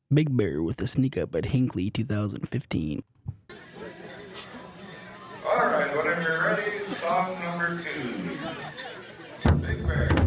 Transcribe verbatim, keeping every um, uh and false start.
Big Bear with a sneak up at Hinckley two thousand fifteen. All right, whenever you're ready, song number two. Big Bear.